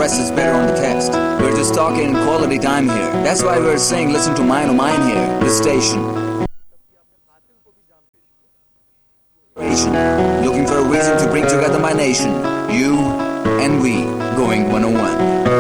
rest is better on the text. We're just talking quality time here. That's why we're saying listen to Mine oh Mine here, the station. Looking for a reason to bring together my nation. You and we, going 101.